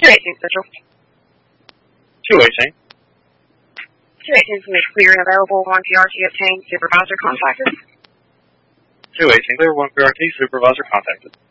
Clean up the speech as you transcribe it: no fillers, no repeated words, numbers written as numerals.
218 Central. 218. 218 is clear and available. 1 PRT obtained. Supervisor contacted. 218, clear 1 PRT, supervisor contacted.